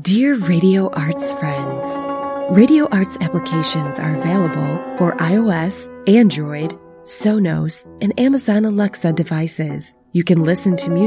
Dear Radio Arts friends, Radio Arts applications are available for iOS, Android, Sonos, and Amazon Alexa devices. You can listen to music